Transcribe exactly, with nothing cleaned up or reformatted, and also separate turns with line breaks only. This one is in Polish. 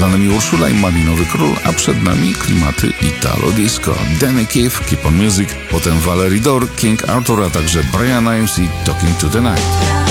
nami Urszula i Malinowy Król, a przed nami klimaty Italo Disco. Danny Keith, Keep on Music, potem Valerie Dore, King Arthur, a także Bryan Adams i Talking to the Night.